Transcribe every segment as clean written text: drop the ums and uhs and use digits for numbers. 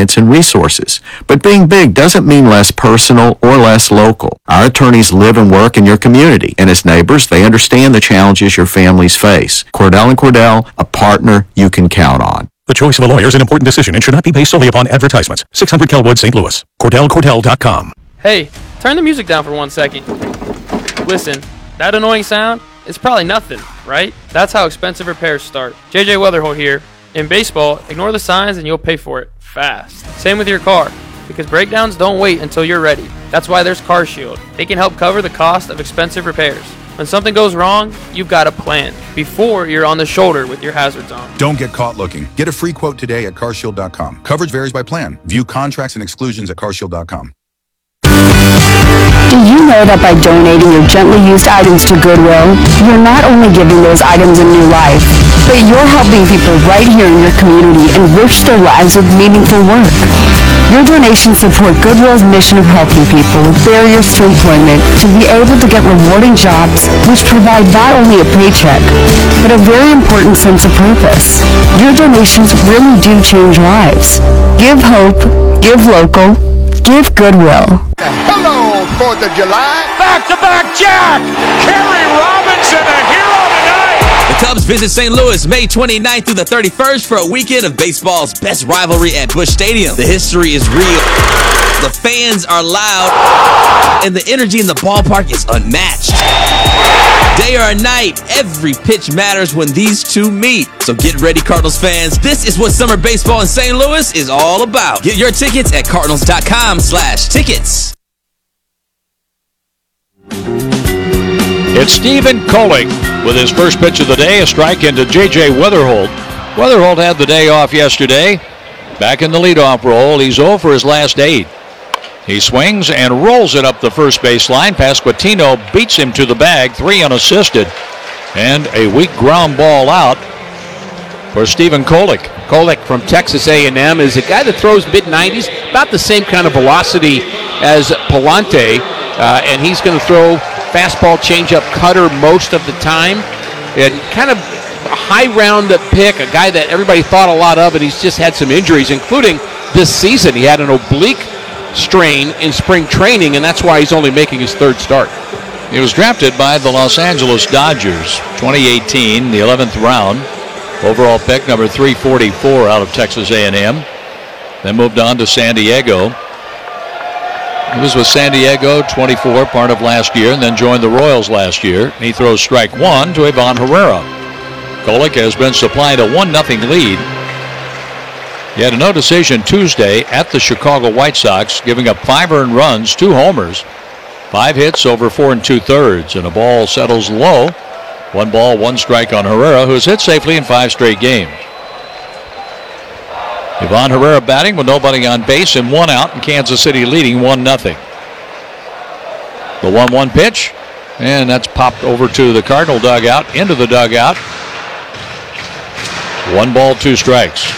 experience and resources. But being big doesn't mean less personal or less local. Our attorneys live and work in your community, and as neighbors, they understand the challenges your families face. Cordell & Cordell, a partner you can count on. The choice of a lawyer is an important decision and should not be based solely upon advertisements. 600 Kelwood, St. Louis. CordellCordell.com. Hey, turn the music down for 1 second. Listen, that annoying sound is probably nothing, right? That's how expensive repairs start. JJ Weatherholt here. In baseball, ignore the signs and you'll pay for it fast. Same with your car, because breakdowns don't wait until you're ready. That's why there's CarShield. They can help cover the cost of expensive repairs. When something goes wrong, you've got a plan before you're on the shoulder with your hazards on. Don't get caught looking. Get a free quote today at carshield.com. Coverage varies by plan. View contracts and exclusions at carshield.com. Do you know that by donating your gently used items to Goodwill, you're not only giving those items a new life, but you're helping people right here in your community enrich their lives with meaningful work. Your donations support Goodwill's mission of helping people with barriers to employment to be able to get rewarding jobs which provide not only a paycheck, but a very important sense of purpose. Your donations really do change lives. Give hope, give local, give Goodwill. Hello, 4th of July. Back-to-back Jack! Kerry Robinson, a hero tonight! The Cubs visit St. Louis May 29th through the 31st for a weekend of baseball's best rivalry at Busch Stadium. The history is real. The fans are loud, and the energy in the ballpark is unmatched. Day or night, every pitch matters when these two meet. So get ready, Cardinals fans. This is what summer baseball in St. Louis is all about. Get your tickets at cardinals.com/tickets. It's Stephen Kolek with his first pitch of the day, a strike into J.J. Weatherholt. Weatherholt had the day off yesterday. Back in the leadoff role, he's 0 for his last 8. He swings and rolls it up the first baseline. Pasquantino beats him to the bag, 3 unassisted, and a weak ground ball out for Stephen Kolek. Kolek from Texas A&M is a guy that throws mid-90s, about the same kind of velocity as Palante, and he's going to throw fastball, changeup, cutter most of the time, and kind of a high round pick, a guy that everybody thought a lot of, and he's just had some injuries, including this season. He had an oblique strain in spring training, and that's why he's only making his 3rd start. He was drafted by the Los Angeles Dodgers, 2018, the 11th round. Overall pick, number 344 out of Texas A&M. Then moved on to San Diego. He was with San Diego, 24, part of last year, and then joined the Royals last year. He throws strike 1 to Ivan Herrera. Kolek has been supplied a 1-0 lead. He had a no decision Tuesday at the Chicago White Sox, giving up 5 earned runs, 2 homers, 5 hits over 4 2/3, and a ball settles low. 1 ball, 1 strike on Herrera, who's hit safely in 5 straight games. Ivan Herrera batting with nobody on base and 1 out, and Kansas City leading 1-0. The 1-1 pitch, and that's popped over to the Cardinal dugout, into the dugout. 1 ball, 2 strikes.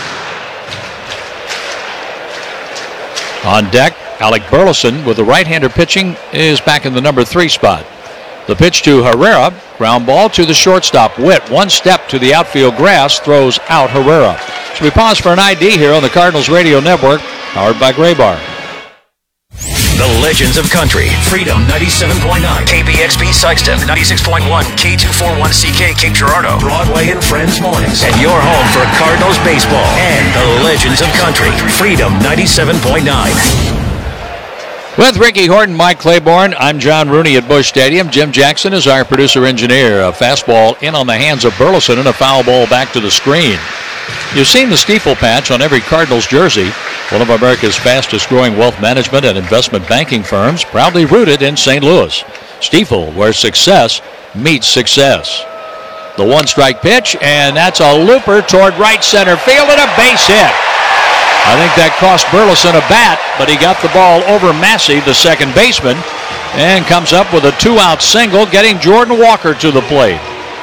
On deck, Alec Burleson with the right-hander pitching is back in the number 3 spot. The pitch to Herrera, ground ball to the shortstop. Witt, 1 step to the outfield grass, throws out Herrera. So we pause for an ID here on the Cardinals Radio Network, powered by Graybar. The Legends of Country. Freedom 97.9. KBXP Sikeston 96.1. K241CK Cape Girardeau. Broadway and Friends Mornings. And your home for Cardinals baseball and the Legends of Country. Freedom 97.9. With Ricky Horton, Mike Claiborne, I'm John Rooney at Busch Stadium. Jim Jackson is our producer-engineer. A fastball in on the hands of Burleson and a foul ball back to the screen. You've seen the steeple patch on every Cardinals jersey. One of America's fastest-growing wealth management and investment banking firms, proudly rooted in St. Louis. Stiefel, where success meets success. The 1-strike pitch, and that's a looper toward right center field and a base hit. I think that cost Burleson a bat, but he got the ball over Massey, the second baseman, and comes up with a 2-out single, getting Jordan Walker to the plate.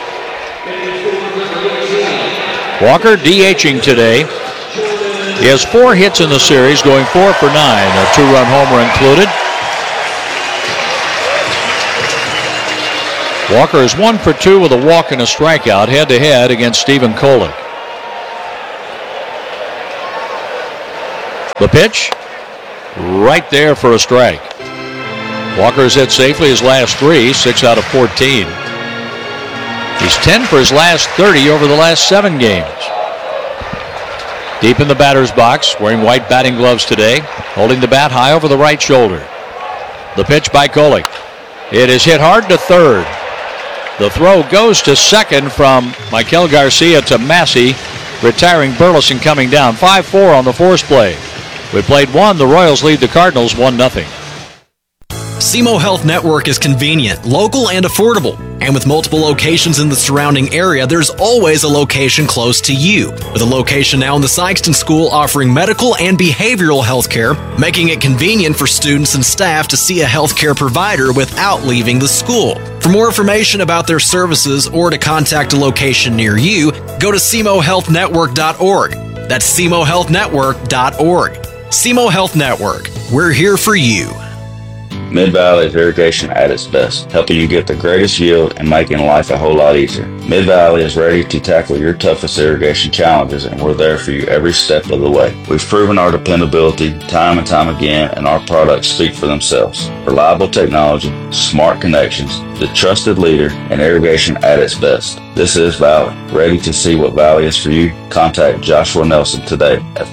Walker DHing today. He has 4 hits in the series, going 4 for 9, a 2-run homer included. Walker is 1 for 2 with a walk and a strikeout head-to-head against Stephen Kolek. The pitch, right there for a strike. Walker's hit safely his last 3, 6 out of 14. He's 10 for his last 30 over the last 7 games. Deep in the batter's box, wearing white batting gloves today, holding the bat high over the right shoulder. The pitch by Kolek. It is hit hard to third. The throw goes to second from Michael Garcia to Massey, retiring Burleson coming down. 5-4 on the force play. We played 1. The Royals lead the Cardinals 1-0. SEMO Health Network is convenient, local, and affordable. And with multiple locations in the surrounding area, there's always a location close to you. With a location now in the Sykeston School offering medical and behavioral health care, making it convenient for students and staff to see a healthcare provider without leaving the school. For more information about their services or to contact a location near you, go to SEMOHealthNetwork.org. That's SEMOHealthNetwork.org. SEMO Health Network. We're here for you. Mid-Valley is irrigation at its best, helping you get the greatest yield and making life a whole lot easier. Mid-Valley is ready to tackle your toughest irrigation challenges, and we're there for you every step of the way. We've proven our dependability time and time again, and our products speak for themselves. Reliable technology, smart connections, the trusted leader, and irrigation at its best. This is Valley. Ready to see what Valley is for you? Contact Joshua Nelson today at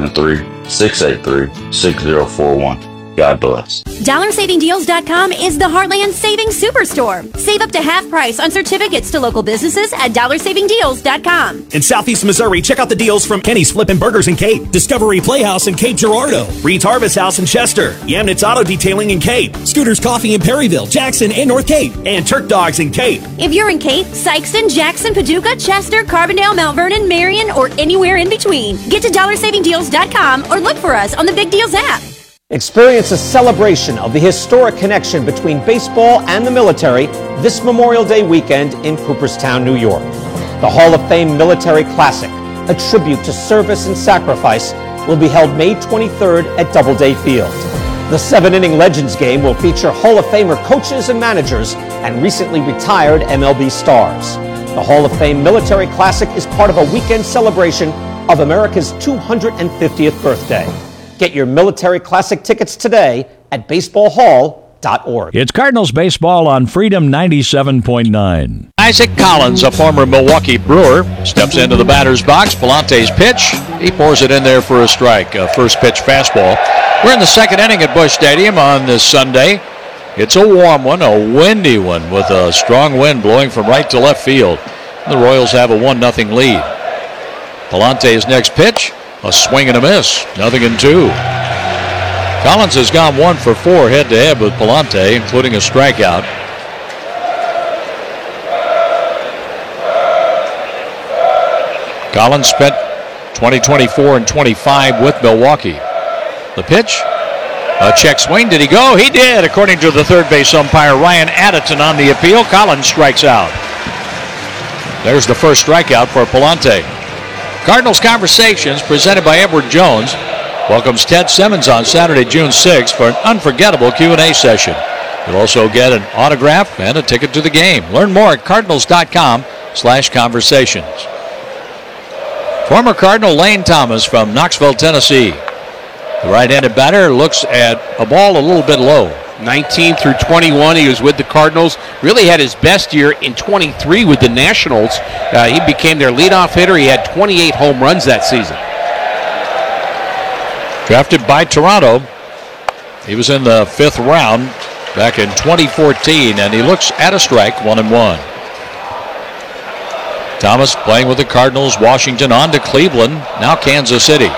573-683-6041. God bless. DollarSavingDeals.com is the Heartland Savings Superstore. Save up to half price on certificates to local businesses at DollarSavingDeals.com. In Southeast Missouri, check out the deals from Kenny's Flippin' Burgers in Cape, Discovery Playhouse in Cape Girardeau, Reed's Harvest House in Chester, Yamnitz Auto Detailing in Cape, Scooter's Coffee in Perryville, Jackson, and North Cape, and Turk Dogs in Cape. If you're in Cape, Sykeston, Jackson, Paducah, Chester, Carbondale, Mount Vernon, Marion, or anywhere in between, get to DollarSavingDeals.com or look for us on the Big Deals app. Experience a celebration of the historic connection between baseball and the military this Memorial Day weekend in Cooperstown, New York. The Hall of Fame Military Classic, a tribute to service and sacrifice, will be held May 23rd at Doubleday Field. The 7-inning Legends game will feature Hall of Famer coaches and managers and recently retired MLB stars. The Hall of Fame Military Classic is part of a weekend celebration of America's 250th birthday. Get your Military Classic tickets today at baseballhall.org. It's Cardinals baseball on Freedom 97.9. Isaac Collins, a former Milwaukee Brewer, steps into the batter's box. Palante's pitch. He pours it in there for a strike. A first pitch fastball. We're in the second inning at Busch Stadium on this Sunday. It's a warm one, a windy one with a strong wind blowing from right to left field. The Royals have a 1-0 lead. Palante's next pitch. A swing and a miss. 0-2. Collins has gone 1 for 4 head-to-head with Palante, including a strikeout. Collins spent 2024 and 25 with Milwaukee. The pitch. A check swing. Did he go? He did, according to the third base umpire Ryan Addison on the appeal. Collins strikes out. There's the first strikeout for Palante. Cardinals Conversations, presented by Edward Jones, welcomes Ted Simmons on Saturday, June 6th for an unforgettable Q&A session. You'll also get an autograph and a ticket to the game. Learn more at cardinals.com/conversations. Former Cardinal Lane Thomas from Knoxville, Tennessee. The right-handed batter looks at a ball a little bit low. 19 through 21, he was with the Cardinals. Really had his best year in 23 with the Nationals. He became their leadoff hitter. He had 28 home runs that season. Drafted by Toronto. He was in the 5th round back in 2014, and he looks at a strike, 1-1. Thomas playing with the Cardinals, Washington, on to Cleveland, now Kansas City.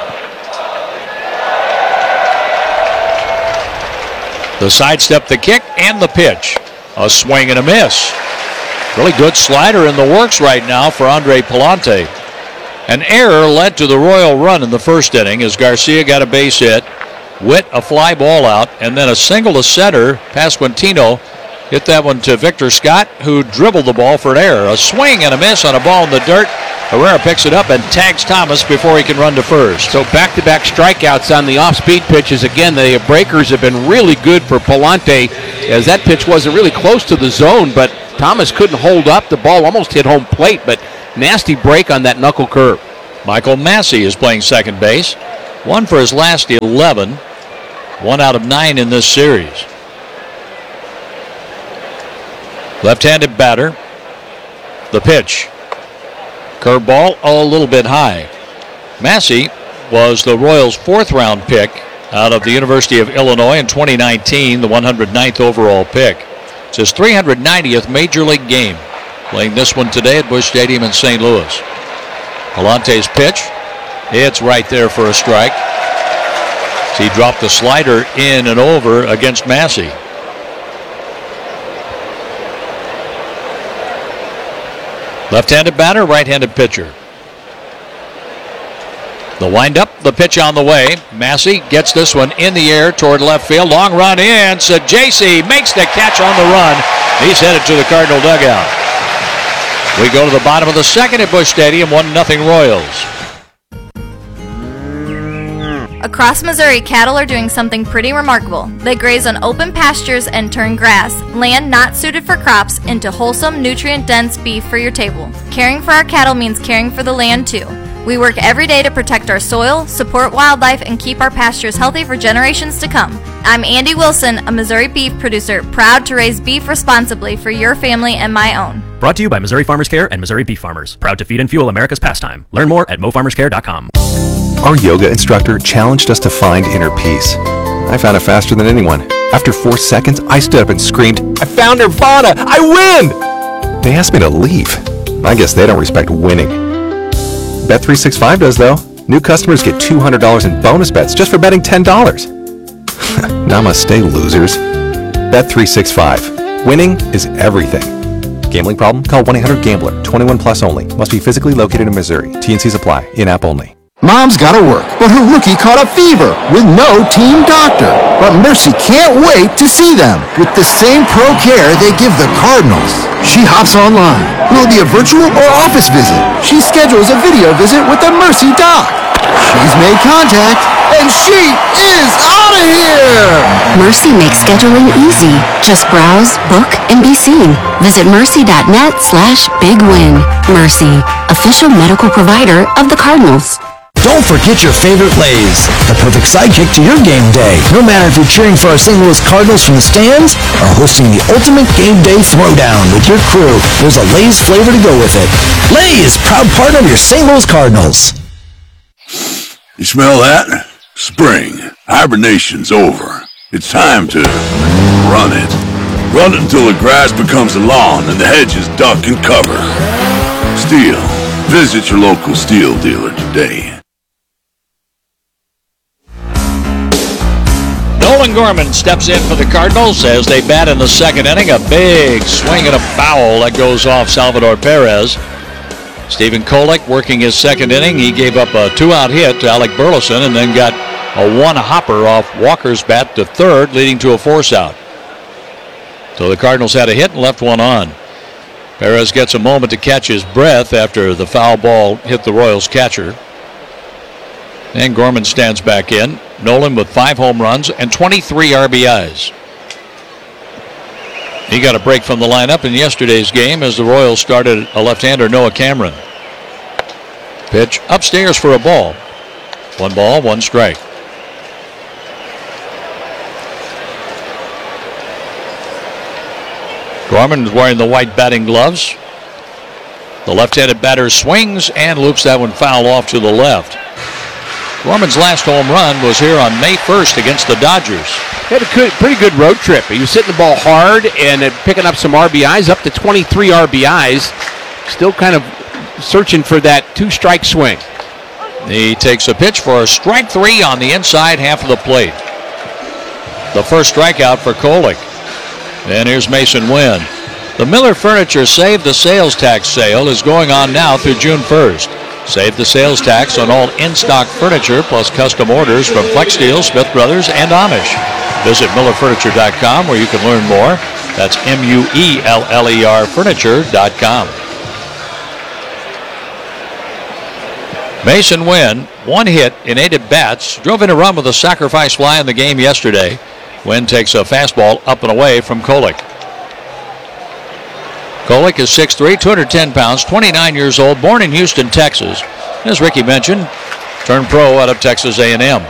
The sidestep, the kick, and the pitch. A swing and a miss. Really good slider in the works right now for Andre Palante. An error led to the Royal run in the first inning as Garcia got a base hit, Witt a fly ball out, and then a single to center. Pasquantino hit that one to Victor Scott, who dribbled the ball for an error. A swing and a miss on a ball in the dirt. Herrera picks it up and tags Thomas before he can run to first. So back-to-back strikeouts on the off-speed pitches. Again, the breakers have been really good for Palante, as that pitch wasn't really close to the zone, but Thomas couldn't hold up. The ball almost hit home plate, but nasty break on that knuckle curve. Michael Massey is playing second base. 1 for his last 11. 1 out of 9 in this series. Left-handed batter. The pitch. Curveball a little bit high. Massey was the Royals' 4th-round pick out of the University of Illinois in 2019, the 109th overall pick. It's his 390th Major League game. Playing this one today at Busch Stadium in St. Louis. Palante's pitch. It's right there for a strike. He dropped the slider in and over against Massey. Left-handed batter, right-handed pitcher. The windup, the pitch on the way. Massey gets this one in the air toward left field. Long run in. Sajaci makes the catch on the run. He's headed to the Cardinal dugout. We go to the bottom of the second at Busch Stadium, 1-0 Royals. Across Missouri, cattle are doing something pretty remarkable. They graze on open pastures and turn grass, land not suited for crops, into wholesome, nutrient-dense beef for your table. Caring for our cattle means caring for the land, too. We work every day to protect our soil, support wildlife, and keep our pastures healthy for generations to come. I'm Andy Wilson, a Missouri beef producer, proud to raise beef responsibly for your family and my own. Brought to you by Missouri Farmers Care and Missouri Beef Farmers. Proud to feed and fuel America's pastime. Learn more at mofarmerscare.com. Our yoga instructor challenged us to find inner peace. I found it faster than anyone. After 4 seconds, I stood up and screamed, "I found Nirvana! I win!" They asked me to leave. I guess they don't respect winning. Bet365 does, though. New customers get $200 in bonus bets just for betting $10. Namaste, losers. Bet365. Winning is everything. Gambling problem? Call 1-800-GAMBLER. 21 plus only. Must be physically located in Missouri. T&Cs apply. In-app only. Mom's gotta work, but her rookie caught a fever with no team doctor. But Mercy can't wait to see them with the same pro care they give the Cardinals. She hops online. Will it be a virtual or office visit? She schedules a video visit with the Mercy doc. She's made contact, and she is out of here! Mercy makes scheduling easy. Just browse, book, and be seen. Visit mercy.net/bigwin. Mercy, official medical provider of the Cardinals. Don't forget your favorite Lay's, the perfect sidekick to your game day. No matter if you're cheering for our St. Louis Cardinals from the stands or hosting the ultimate game day throwdown with your crew, there's a Lay's flavor to go with it. Lay's, proud partner of your St. Louis Cardinals. You smell that? Spring. Hibernation's over. It's time to run it. Run it until the grass becomes a lawn and the hedges duck and cover. Steel. Visit your local Steel dealer today. Nolan Gorman steps in for the Cardinals as they bat in the second inning. A big swing and a foul that goes off Salvador Perez. Stephen Kolek working his second inning. He gave up a 2-out hit to Alec Burleson and then got a 1-hopper off Walker's bat to third, leading to a force-out. So the Cardinals had a hit and left one on. Perez gets a moment to catch his breath after the foul ball hit the Royals catcher. And Gorman stands back in. Nolan with 5 home runs and 23 RBIs. He got a break from the lineup in yesterday's game as the Royals started a left-hander, Noah Cameron. Pitch upstairs for a ball. 1 ball, 1 strike. Gorman is wearing the white batting gloves. The left-handed batter swings and loops that one foul off to the left. Gorman's last home run was here on May 1st against the Dodgers. He had a pretty good road trip. He was hitting the ball hard and picking up some RBIs, up to 23 RBIs. Still kind of searching for that 2-strike swing. He takes a pitch for a strike 3 on the inside half of the plate. The first strikeout for Kolek. And here's Mason Wynn. The Miller Furniture Save the Sales Tax sale is going on now through June 1st. Save the sales tax on all in-stock furniture plus custom orders from Flex Steel, Smith Brothers, and Amish. Visit MillerFurniture.com where you can learn more. That's MUELLER Furniture.com. Mason Wynn, 1 hit in 8 at-bats, drove in a run with a sacrifice fly in the game yesterday. Wynn takes a fastball up and away from Kolek. Kolek is 6'3", 210 pounds, 29 years old, born in Houston, Texas. As Ricky mentioned, turned pro out of Texas A&M.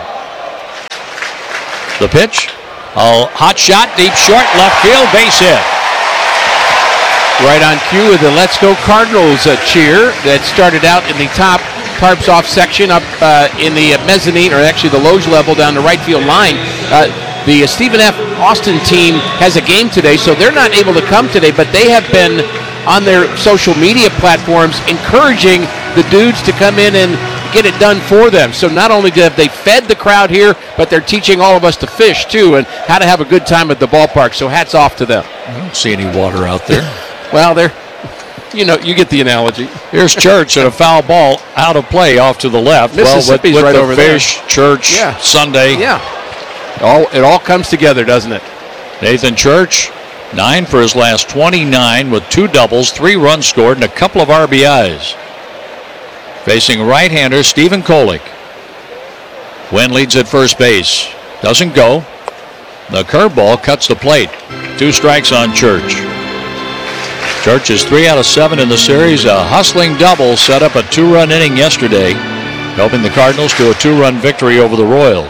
The pitch, a hot shot, deep short, left field, base hit. Right on cue with the Let's Go Cardinals cheer that started out in the top Tarps off section up in the mezzanine, or actually the loge level down the right field line. The Stephen F. Austin team has a game today, so they're not able to come today, but they have been on their social media platforms encouraging the dudes to come in and get it done for them. So not only have they fed the crowd here, but they're teaching all of us to fish too and how to have a good time at the ballpark. So hats off to them. I don't see any water out there. Well, you get the analogy. Here's Church at a foul ball out of play off to the left. Mississippi's with right the over Fish, there. Church, Yeah. Sunday. Yeah. It all comes together, doesn't it? Nathan Church, 9 for his last 29 with 2 doubles, 3 runs scored, and a couple of RBIs. Facing right-hander Stephen Kolek. Wynn leads at first base. Doesn't go. The curveball cuts the plate. 2 strikes on Church. Church is 3 out of 7 in the series. A hustling double set up a 2-run inning yesterday, helping the Cardinals to a 2-run victory over the Royals.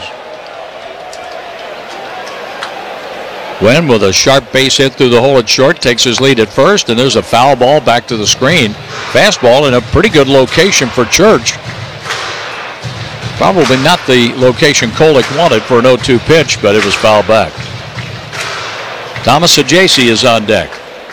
Wynn with a sharp base hit through the hole at short takes his lead at first, and there's a foul ball back to the screen. Fastball in a pretty good location for Church. Probably not the location Kolek wanted for an 0-2 pitch, but it was fouled back. Thomas Saggese is on deck.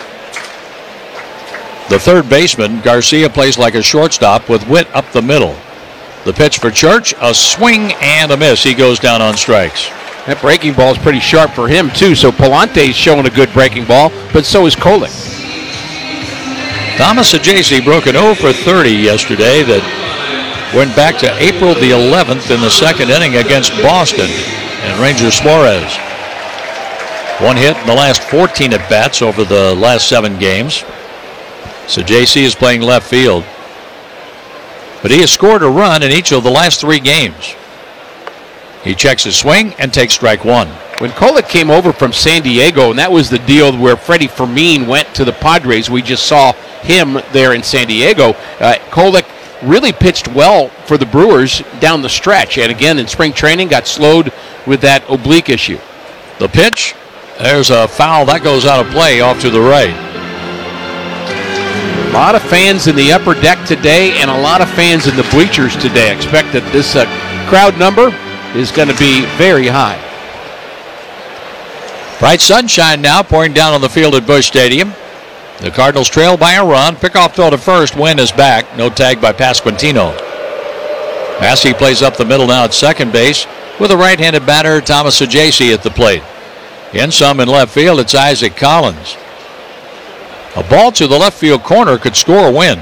The third baseman, Garcia, plays like a shortstop with Witt up the middle. The pitch for Church, a swing and a miss. He goes down on strikes. That breaking ball is pretty sharp for him, too. So Pallante's showing a good breaking ball, but so is Kolek. Thomas Saggese broke an 0 for 30 yesterday that went back to April the 11th in the second inning against Boston and Ranger Suarez. 1 hit in the last 14 at-bats over the last 7 games. Saggese is playing left field, but he has scored a run in each of the last 3 games. He checks his swing and takes strike 1. When Kolek came over from San Diego, and that was the deal where Freddie Fermin went to the Padres, we just saw him there in San Diego. Kolek really pitched well for the Brewers down the stretch, and again in spring training got slowed with that oblique issue. The pitch, there's a foul that goes out of play off to the right. A lot of fans in the upper deck today and a lot of fans in the bleachers today. I expect that this crowd number is going to be very high. Bright sunshine now pouring down on the field at Busch Stadium. The Cardinals trail by a run. Pickoff throw to first. Wynn is back. No tag by Pasquantino. Massey plays up the middle now at second base with a right-handed batter, Thomas Saggese, at the plate. In some in left field, it's Isaac Collins. A ball to the left field corner could score a win.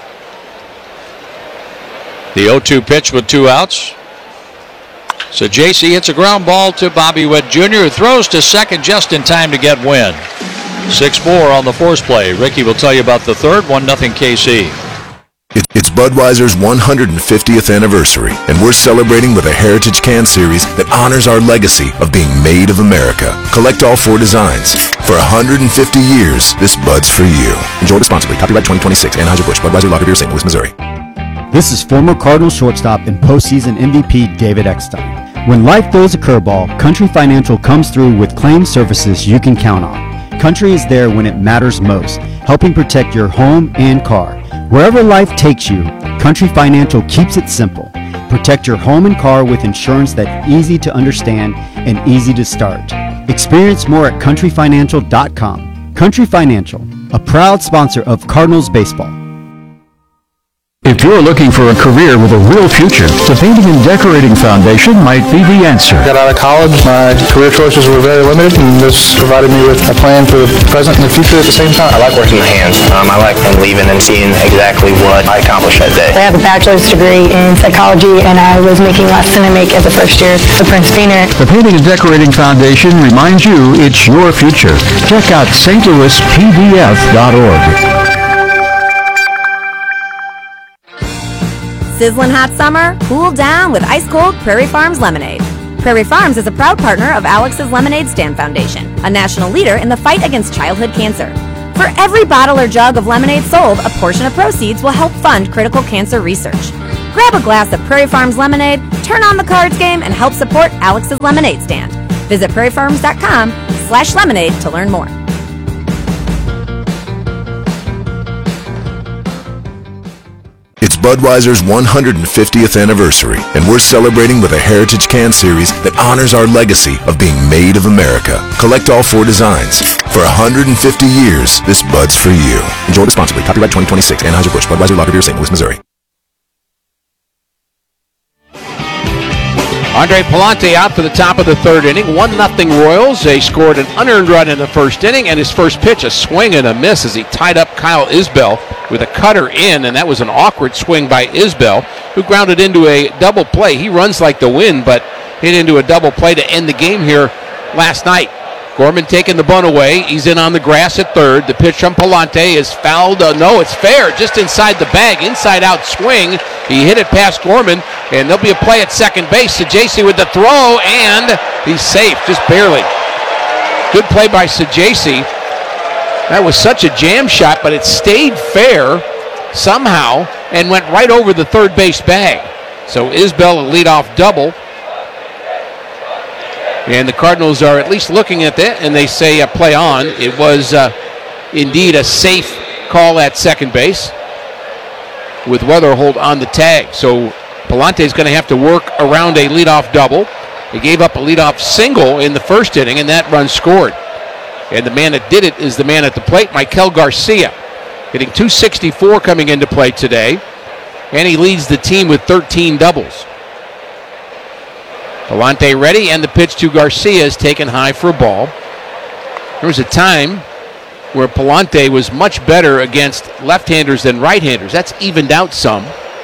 The 0-2 pitch with 2 outs. Saggese hits a ground ball to Bobby Witt Jr., who throws to second just in time to get Wynn. 6-4 on the force play. Ricky will tell you about the third. 1-0 KC. It's Budweiser's 150th anniversary, and we're celebrating with a Heritage Can Series that honors our legacy of being made of America. Collect all 4 designs. For 150 years, this Bud's for you. Enjoy responsibly. Copyright 2026. Anheuser-Busch. Budweiser Lager Beer, St. Louis, Missouri. This is former Cardinals shortstop and postseason MVP David Eckstein. When life throws a curveball, Country Financial comes through with claim services you can count on. Country is there when it matters most, helping protect your home and car. Wherever life takes you, Country Financial keeps it simple. Protect your home and car with insurance that's easy to understand and easy to start. Experience more at countryfinancial.com. Country Financial, a proud sponsor of Cardinals baseball. If you're looking for a career with a real future, the Painting and Decorating Foundation might be the answer. Got out of college, my career choices were very limited, and this provided me with a plan for the present and the future at the same time. I like working with hands. I like leaving and seeing exactly what I accomplished that day. I have a bachelor's degree in psychology, and I was making less than I make as a first year at Prince Painter. The Painting and Decorating Foundation reminds you it's your future. Check out stlouispdf.org. Sizzling hot summer? Cool down with ice-cold Prairie Farms lemonade. Prairie Farms is a proud partner of Alex's Lemonade Stand Foundation, a national leader in the fight against childhood cancer. For every bottle or jug of lemonade sold, a portion of proceeds will help fund critical cancer research. Grab a glass of Prairie Farms lemonade, turn on the cards game, and help support Alex's Lemonade Stand. Visit prairiefarms.com/lemonade to learn more. It's Budweiser's 150th anniversary, and we're celebrating with a Heritage Can Series that honors our legacy of being made of America. Collect all 4 designs. For 150 years, this Bud's for you. Enjoy responsibly. Copyright 2026. Anheuser-Busch. Budweiser Lager Beer, St. Louis, Missouri. Andre Pallante out for the top of the third inning. 1-0 Royals. They scored an unearned run in the first inning, and his first pitch, a swing and a miss as he tied up Kyle Isbell with a cutter in, and that was an awkward swing by Isbell, who grounded into a double play. He runs like the wind, but hit into a double play to end the game here last night. Gorman taking the bunt away. He's in on the grass at third. The pitch from Pallante is fouled. No, it's fair. Just inside the bag. Inside-out swing. He hit it past Gorman, and there'll be a play at second base. Sajaci with the throw, and he's safe, just barely. Good play by Sajaci. That was such a jam shot, but it stayed fair somehow and went right over the third base bag. So Isbell a leadoff double. And the Cardinals are at least looking at that, and they say play on. It was indeed a safe call at second base with Weatherholt on the tag. So Pallante is going to have to work around a leadoff double. He gave up a leadoff single in the first inning, and that run scored. And the man that did it is the man at the plate, Maikel Garcia, hitting .264 coming into play today, and he leads the team with 13 doubles. Pallante ready, and the pitch to Garcia is taken high for a ball. There was a time where Pallante was much better against left-handers than right-handers. That's evened out some.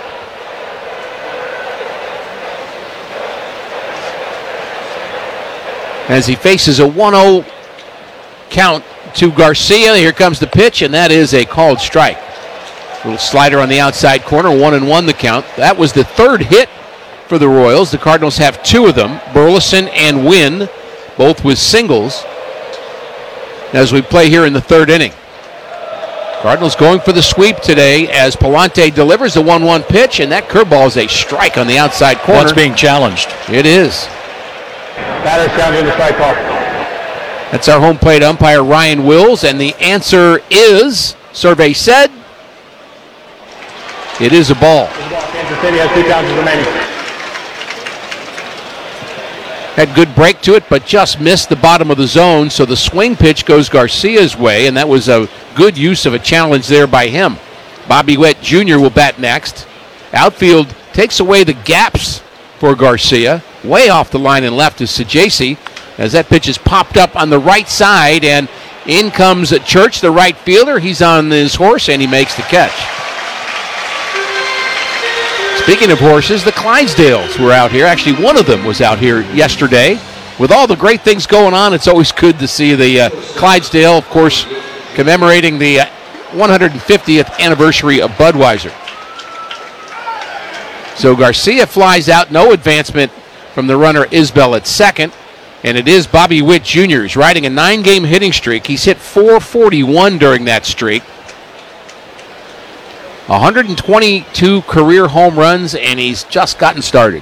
As he faces a 1-0 count to Garcia, here comes the pitch, and that is a called strike. Little slider on the outside corner, 1-1 the count. That was the third hit for the Royals. The Cardinals have 2 of them, Burleson and Wynn, both with singles, as we play here in the third inning. Cardinals going for the sweep today as Pallante delivers the 1-1 pitch, and that curveball is a strike on the outside corner. That's being challenged. It is. Batter counted in the strike call. That's our home plate umpire, Ryan Wills, and the answer is, survey said, it is a ball. Kansas City has 2 counts remaining. Had good break to it, but just missed the bottom of the zone, so the swing pitch goes Garcia's way, and that was a good use of a challenge there by him. Bobby Witt Jr. will bat next. Outfield takes away the gaps for Garcia. Way off the line and left is Sajaci, as that pitch is popped up on the right side, and in comes Church, the right fielder. He's on his horse, and he makes the catch. Speaking of horses, the Clydesdales were out here. Actually, one of them was out here yesterday. With all the great things going on, it's always good to see the Clydesdale, of course, commemorating the 150th anniversary of Budweiser. So Garcia flies out, no advancement from the runner Isbell at second, and it is Bobby Witt Jr. He's riding a 9-game hitting streak. He's hit .441 during that streak. 122 career home runs, and he's just gotten started.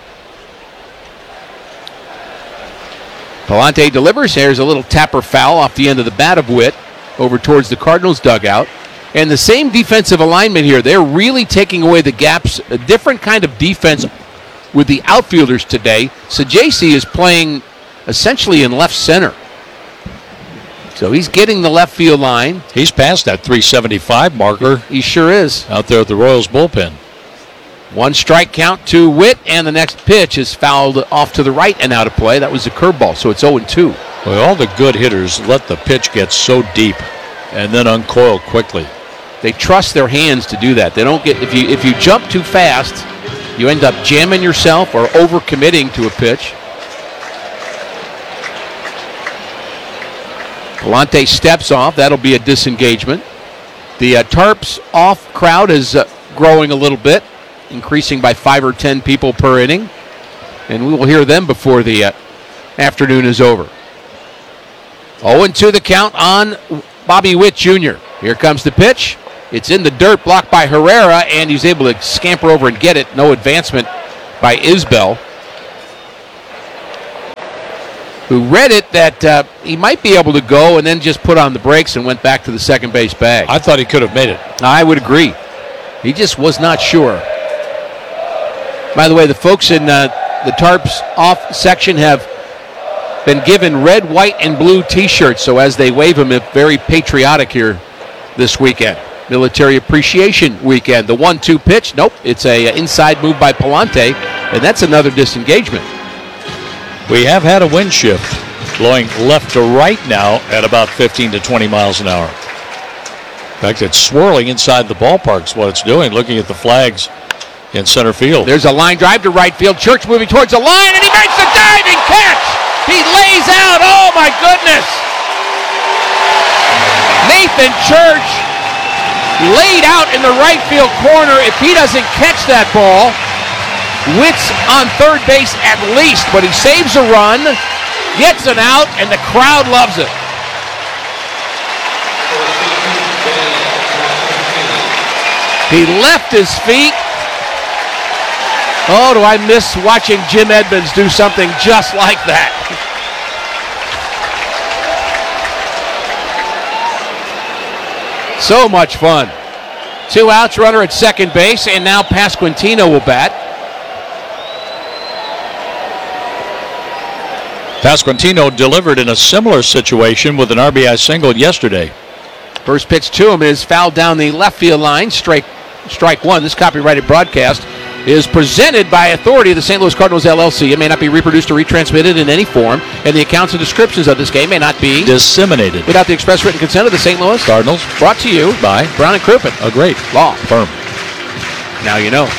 Pallante delivers. There's a little tapper foul off the end of the bat of Witt over towards the Cardinals dugout. And the same defensive alignment here. They're really taking away the gaps. A different kind of defense with the outfielders today. Sajaci is playing essentially in left center. So he's getting the left field line. He's past that 375 marker. He sure is. Out there at the Royals bullpen. 1 strike count to Witt, and the next pitch is fouled off to the right and out of play. That was a curveball, so it's 0-2. Well, all the good hitters let the pitch get so deep and then uncoil quickly. They trust their hands to do that. They don't get if you jump too fast, you end up jamming yourself or overcommitting to a pitch. Pallante steps off. That'll be a disengagement. The Tarps off crowd is growing a little bit, increasing by 5 or 10 people per inning. And we will hear them before the afternoon is over. 0-2 the count on Bobby Witt Jr. Here comes the pitch. It's in the dirt, blocked by Herrera, and he's able to scamper over and get it. No advancement by Isbell, who read it that he might be able to go and then just put on the brakes and went back to the second base bag. I thought he could have made it. I would agree. He just was not sure. By the way, the folks in the Tarps off section have been given red, white, and blue T-shirts, so as they wave them, it's very patriotic here this weekend. Military Appreciation Weekend. The 1-2 pitch, nope, it's a inside move by Palante, and that's another disengagement. We have had a wind shift blowing left to right now at about 15 to 20 miles an hour. In fact, it's swirling inside the ballpark is what it's doing, looking at the flags in center field. There's a line drive to right field. Church moving towards the line, and he makes the diving catch. He lays out. Oh, my goodness. Nathan Church laid out in the right field corner. If he doesn't catch that ball, Witt's on third base at least, but he saves a run, gets an out, and the crowd loves it. He left his feet. Oh, do I miss watching Jim Edmonds do something just like that. So much fun. 2 outs, runner at second base, and now Pasquantino will bat. Pasquantino delivered in a similar situation with an RBI single yesterday. First pitch to him is fouled down the left field line. Strike one. This copyrighted broadcast is presented by authority of the St. Louis Cardinals, LLC. It may not be reproduced or retransmitted in any form, and the accounts and descriptions of this game may not be disseminated without the express written consent of the St. Louis Cardinals. Brought to you by Brown and Crouppen. A great law firm. Now you know.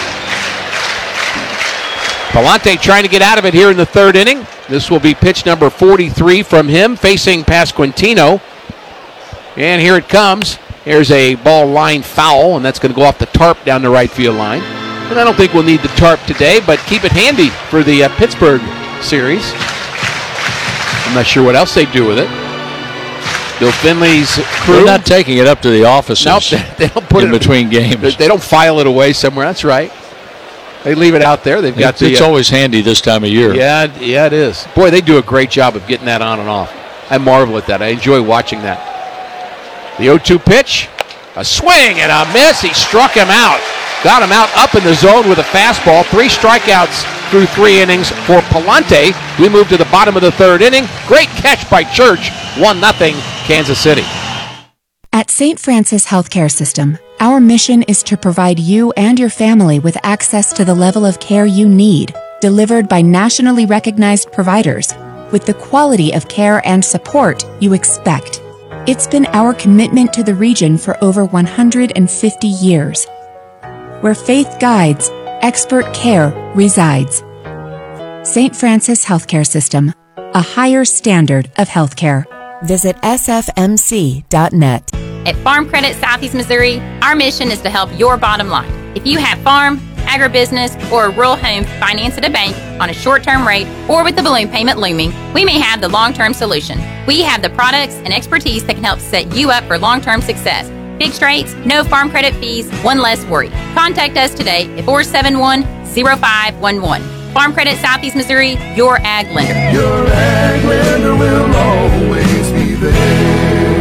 Palante trying to get out of it here in the third inning. This will be pitch number 43 from him, facing Pasquantino. And here it comes. Here's a ball line foul, and that's going to go off the tarp down the right field line. And I don't think we'll need the tarp today, but keep it handy for the Pittsburgh series. I'm not sure what else they do with it. Bill Finley's crew. They're not taking it up to the offices. Nope, they don't put in between games. They don't file it away somewhere. That's right. They leave it out there. They've got it's always handy this time of year. Yeah, it is. Boy, they do a great job of getting that on and off. I marvel at that. I enjoy watching that. The 0-2 pitch, a swing and a miss. He struck him out. Got him out up in the zone with a fastball. 3 strikeouts through 3 innings for Palante. We move to the bottom of the third inning. Great catch by Church. 1-0 Kansas City. At St. Francis Healthcare System, our mission is to provide you and your family with access to the level of care you need, delivered by nationally recognized providers, with the quality of care and support you expect. It's been our commitment to the region for over 150 years. Where faith guides, expert care resides. St. Francis Healthcare System, a higher standard of healthcare. Visit sfmc.net. At Farm Credit Southeast Missouri, our mission is to help your bottom line. If you have farm, agribusiness, or a rural home financed at a bank on a short-term rate or with the balloon payment looming, we may have the long-term solution. We have the products and expertise that can help set you up for long-term success. Fixed rates, no farm credit fees, one less worry. Contact us today at 471-0511. Farm Credit Southeast Missouri, your ag lender. Your ag lender will always be there.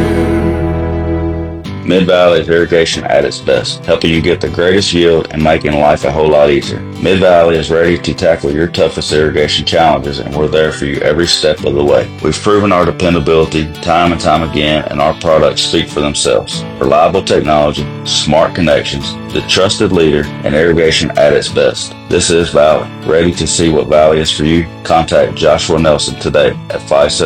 Mid-Valley's irrigation at its best, helping you get the greatest yield and making life a whole lot easier. Mid-Valley is ready to tackle your toughest irrigation challenges, and we're there for you every step of the way. We've proven our dependability time and time again, and our products speak for themselves. Reliable technology, smart connections, the trusted leader in irrigation at its best. This is Valley. Ready to see what Valley is for you? Contact Joshua Nelson today at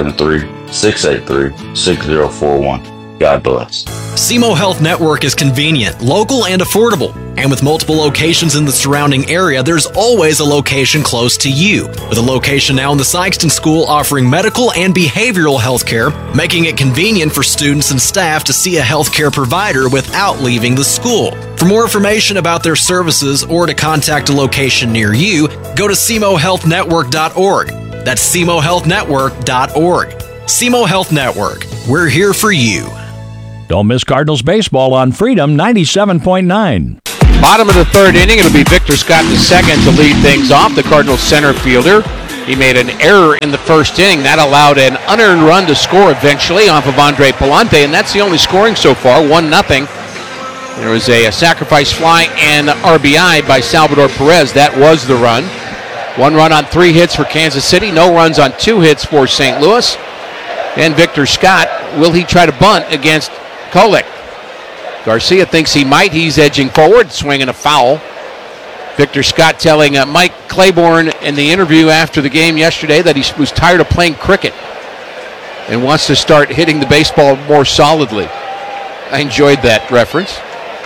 573-683-6041. God bless. SEMO Health Network is convenient, local, and affordable. And with multiple locations in the surrounding area, there's always a location close to you. With a location now in the Sykeston School offering medical and behavioral health care, making it convenient for students and staff to see a healthcare provider without leaving the school. For more information about their services or to contact a location near you, go to SEMOHealthNetwork.org. That's SEMOHealthNetwork.org. SEMO Health Network. We're here for you. Don't miss Cardinals baseball on Freedom 97.9. Bottom of the third inning, it'll be Victor Scott II to lead things off, the Cardinals center fielder. He made an error in the first inning. That allowed an unearned run to score eventually off of Andre Palante, and that's the only scoring so far, 1-0. There was a sacrifice fly and RBI by Salvador Perez. That was the run. 1 run on 3 hits for Kansas City. No runs on 2 hits for St. Louis. And Victor Scott, will he try to bunt against Kolek? Garcia thinks he might. He's edging forward, swinging a foul. Victor Scott telling Mike Claiborne in the interview after the game yesterday that he was tired of playing cricket and wants to start hitting the baseball more solidly. I enjoyed that reference.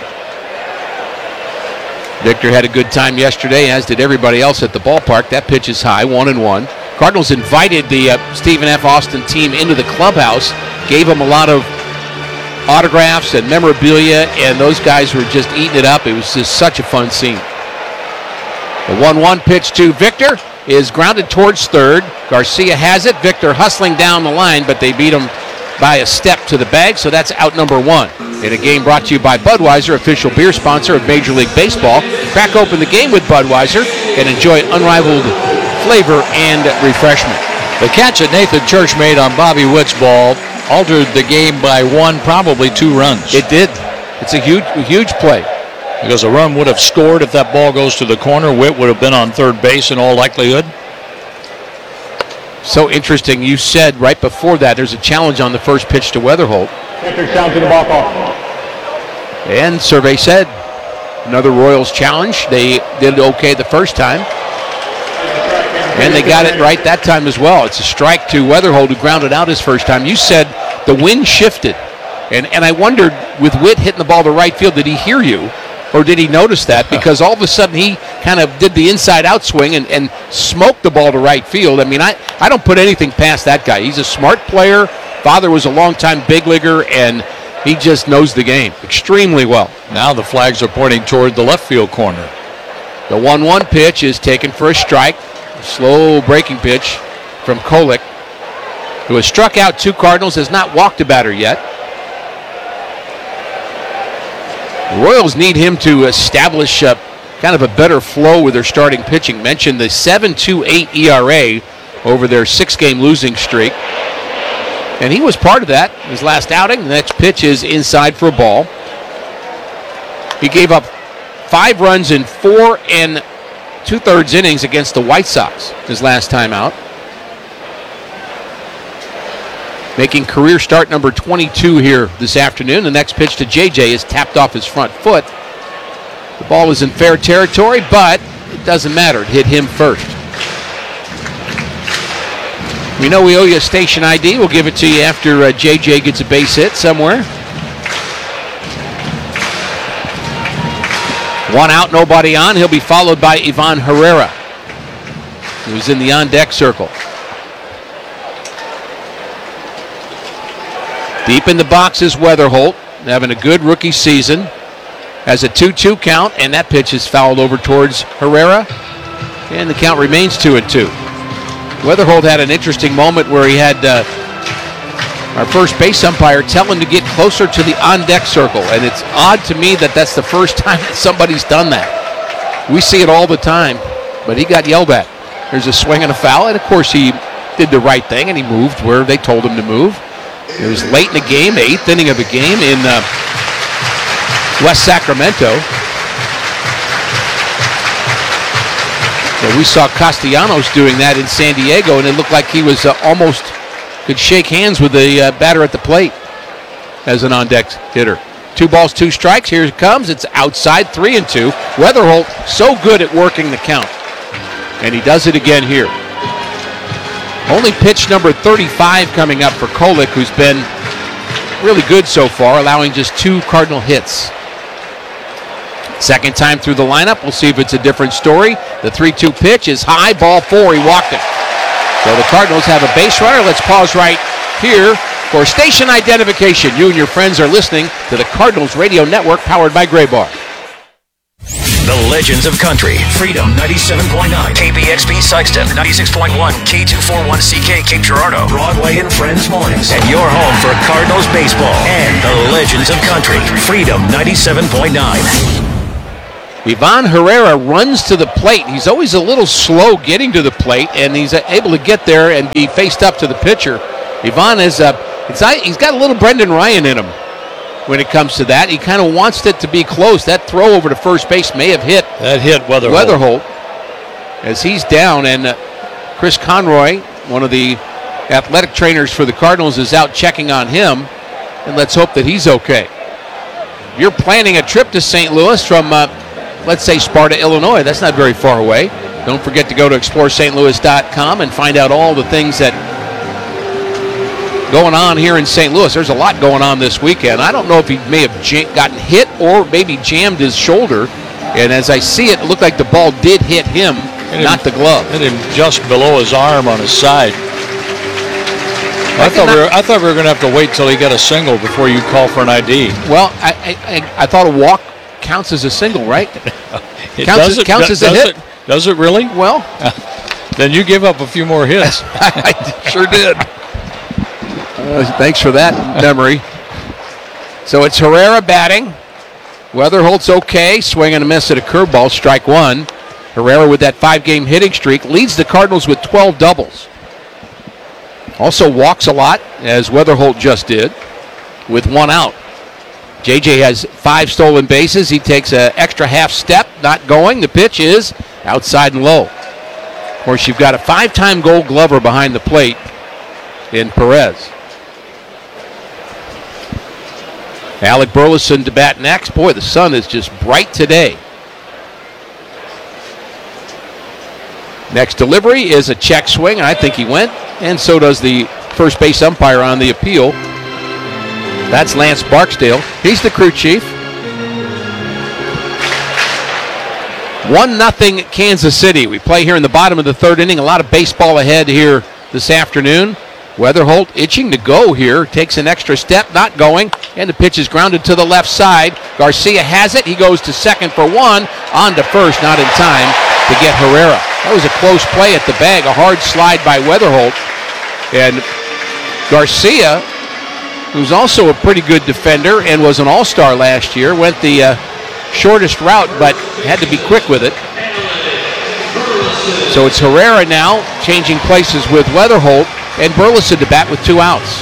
Victor had a good time yesterday, as did everybody else at the ballpark. That pitch is high, 1-1. Cardinals invited the Stephen F. Austin team into the clubhouse, gave them a lot of autographs and memorabilia, and those guys were just eating it up. It was just such a fun scene. The 1-1 pitch to Victor is grounded towards third. Garcia has it. Victor hustling down the line, but they beat him by a step to the bag, so that's out number 1. In a game brought to you by Budweiser, official beer sponsor of Major League Baseball. Crack open the game with Budweiser and enjoy unrivaled flavor and refreshment. The catch that Nathan Church made on Bobby Witt's ball altered the game by 1, probably 2 runs. It did. It's a huge play. Because a run would have scored if that ball goes to the corner. Witt would have been on third base in all likelihood. So interesting. You said right before that there's a challenge on the first pitch to Weatherholt. Victor challenging the ball call. And survey said another Royals challenge. They did okay the first time. And they got it right that time as well. It's a strike to Weatherholt, who grounded out his first time. You said the wind shifted. And I wondered, with Witt hitting the ball to right field, did he hear you? Or did he notice that? Because all of a sudden he kind of did the inside-out swing and smoked the ball to right field. I mean, I don't put anything past that guy. He's a smart player. Father was a long-time big leaguer, and he just knows the game extremely well. Now the flags are pointing toward the left field corner. The 1-1 pitch is taken for a strike. Slow breaking pitch from Kolek, who has struck out 2 Cardinals, has not walked a batter yet. The Royals need him to establish kind of a better flow with their starting pitching. Mentioned the 7.28 ERA over their 6-game losing streak. And he was part of that. His last outing, the next pitch is inside for a ball. He gave up 5 runs in 4 2/3 innings against the White Sox his last time out. Making career start number 22 here this afternoon. The next pitch to JJ is tapped off his front foot. The ball was in fair territory, but it doesn't matter. It hit him first. We know we owe you a station ID. We'll give it to you after JJ gets a base hit somewhere. 1 out, nobody on. He'll be followed by Ivan Herrera, who's in the on-deck circle. Deep in the box is Weatherholt, having a good rookie season. Has a 2-2 count, and that pitch is fouled over towards Herrera, and the count remains 2-2. Weatherholt had an interesting moment where he had our first base umpire tell him to get closer to the on-deck circle, and it's odd to me that that's the first time that somebody's done that. We see it all the time, but he got yelled at. There's a swing and a foul, and of course he did the right thing, and he moved where they told him to move. It was late in the game, the 8th inning of the game in West Sacramento. We saw Castellanos doing that in San Diego, and it looked like he was almost could shake hands with the batter at the plate as an on-deck hitter. 2 balls, 2 strikes. Here it comes. It's outside, 3-2. Weatherholt so good at working the count, and he does it again here. Only pitch number 35 coming up for Kolek, who's been really good so far, allowing just 2 Cardinal hits. Second time through the lineup. We'll see if it's a different story. The 3-2 pitch is high, ball 4. He walked it. So the Cardinals have a base runner. Let's pause right here for station identification. You and your friends are listening to the Cardinals Radio Network, powered by Gray Bar. The Legends of Country. Freedom 97.9. KBXB Sikeston 96.1. K241CK Cape Girardeau. Broadway and Friends Mornings. And your home for Cardinals baseball and the Legends of Country. Freedom 97.9. Ivan Herrera runs to the plate. He's always a little slow getting to the plate, and he's able to get there and be faced up to the pitcher. Ivan is he's got a little Brendan Ryan in him when it comes to that. He kind of wants it to be close. That throw over to first base may have hit Weatherholt as he's down, and Chris Conroy, one of the athletic trainers for the Cardinals, is out checking on him, and let's hope that he's okay. You're planning a trip to St. Louis from let's say Sparta, Illinois. That's not very far away. Don't forget to go to ExploreSt.Louis.com and find out all the things that going on here in St. Louis. There's a lot going on this weekend. I don't know if he may have gotten hit or maybe jammed his shoulder. And as I see it, it looked like the ball did hit him, not the glove. Hit him just below his arm on his side. I thought we were going to have to wait till he got a single before you call for an ID. Well, I thought a walk counts as a single, right? Counts as a hit. Does it really? Well, then you give up a few more hits. I sure did. Thanks for that memory. So it's Herrera batting. Weatherholt's okay. Swing and a miss at a curveball, strike one. Herrera with that 5-game hitting streak leads the Cardinals with 12 doubles. Also walks a lot, as Weatherholt just did, with one out. JJ has 5 stolen bases. He takes an extra half step, not going. The pitch is outside and low. Of course, you've got a 5-time Gold Glover behind the plate in Perez. Alec Burleson to bat next. Boy, the sun is just bright today. Next delivery is a check swing, and I think he went, and so does the first base umpire on the appeal. That's Lance Barksdale. He's the crew chief. 1-0 Kansas City. We play here in the bottom of the 3rd inning. A lot of baseball ahead here this afternoon. Weatherholt itching to go here. Takes an extra step, not going, and the pitch is grounded to the left side. Garcia has it. He goes to second for one. On to first, not in time to get Herrera. That was a close play at the bag. A hard slide by Weatherholt. And Garcia, who's also a pretty good defender and was an all-star last year, went the shortest route but had to be quick with it. So it's Herrera now changing places with Weatherholt, and Burleson to bat with 2 outs.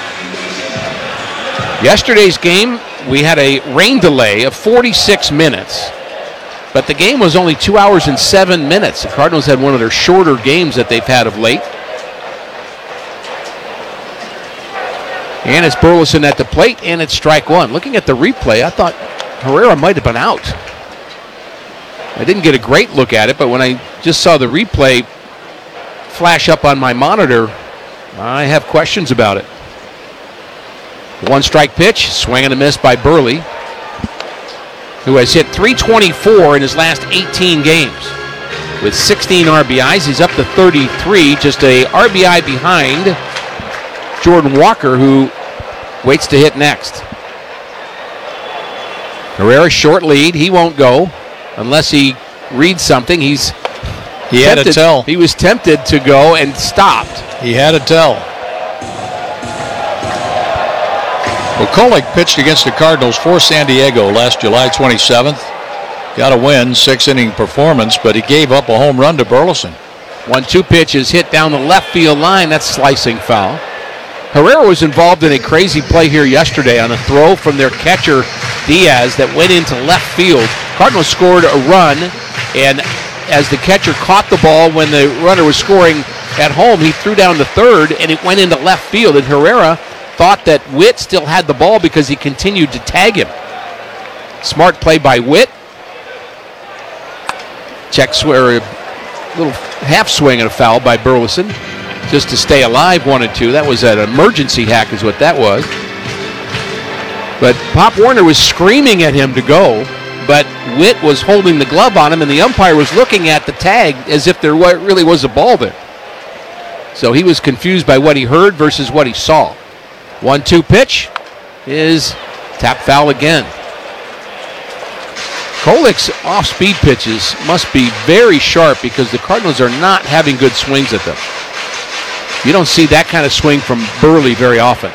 Yesterday's game, we had a rain delay of 46 minutes, but the game was only 2 hours and 7 minutes. The Cardinals had one of their shorter games that they've had of late. And it's Burleson at the plate, and it's strike one. Looking at the replay, I thought Herrera might have been out. I didn't get a great look at it, but when I just saw the replay flash up on my monitor, I have questions about it. 1-strike pitch, swing and a miss by Burley, who has hit .324 in his last 18 games. With 16 RBIs, he's up to 33, just a RBI behind Jordan Walker, who waits to hit next. Herrera short lead. He won't go unless he reads something. He had a tell. He was tempted to go and stopped. He had a tell. Well, Kolek pitched against the Cardinals for San Diego last July 27th. Got a win, 6-inning performance, but he gave up a home run to Burleson. 1-2 pitch is hit down the left field line. That's slicing foul. Herrera was involved in a crazy play here yesterday on a throw from their catcher, Diaz, that went into left field. Cardinals scored a run, and as the catcher caught the ball when the runner was scoring at home, he threw down to third, and it went into left field, and Herrera thought that Witt still had the ball because he continued to tag him. Smart play by Witt. A little half swing and a foul by Burleson just to stay alive, 1-2. That was an emergency hack is what that was. But Pop Warner was screaming at him to go, but Witt was holding the glove on him, and the umpire was looking at the tag as if there really was a ball there. So he was confused by what he heard versus what he saw. 1-2 pitch is tap foul again. Kolick's off-speed pitches must be very sharp because the Cardinals are not having good swings at them. You don't see that kind of swing from Burley very often.